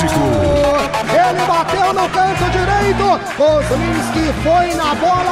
Clássico. Ele bateu no canto direito. Kozlinski foi na bola.